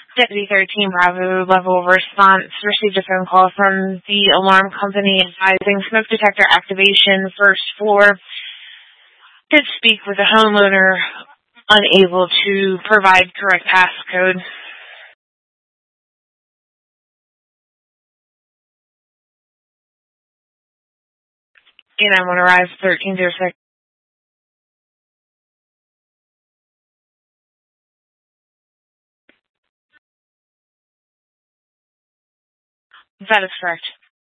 Deputy 13 Bravo level response received a phone call from the alarm company advising smoke detector activation, first floor. Did speak with the homeowner, unable to provide correct passcode. And I want to arrive 1306. That is correct.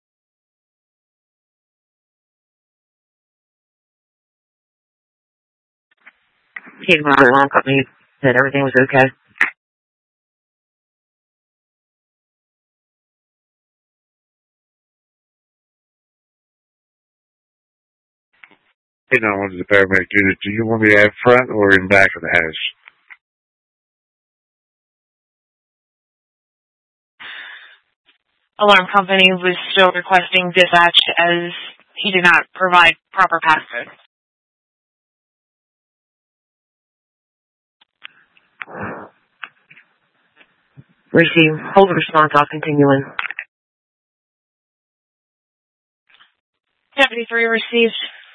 Came from the alarm company, said everything was okay. Hey, 911 to the paramedic unit. Do you want me out front or in back of the house? Alarm company was still requesting dispatch as he did not provide proper passcode. Receive. Hold the response. I'll continue in. Deputy 3 received.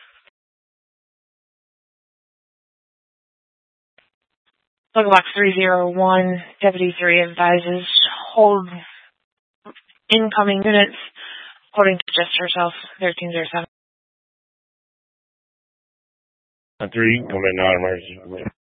Local box 301, Deputy 3 advises hold incoming units, according to just herself, 1307. 3, come in non-emergency.